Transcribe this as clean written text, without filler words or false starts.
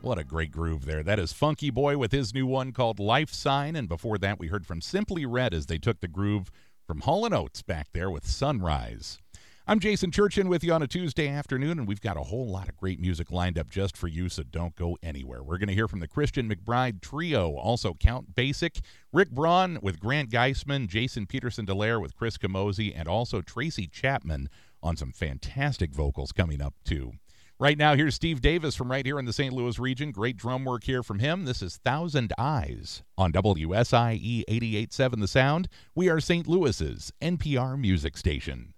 What a great groove there. That is Funky Boy with his new one called Life Sign. And before that, we heard from Simply Red as they took the groove from Hall & Oates back there with Sunrise. I'm Jason Churchin with you on a Tuesday afternoon, and we've got a whole lot of great music lined up just for you, so don't go anywhere. We're going to hear from the Christian McBride Trio, also Count Basic, Rick Braun with Grant Geisman, Jason Peterson-Delaire with Chris Camozzi, and also Tracy Chapman on some fantastic vocals coming up, too. Right now, here's Steve Davis from right here in the St. Louis region. Great drum work here from him. This is Thousand Eyes on WSIE 88.7 The Sound. We are St. Louis's NPR music station.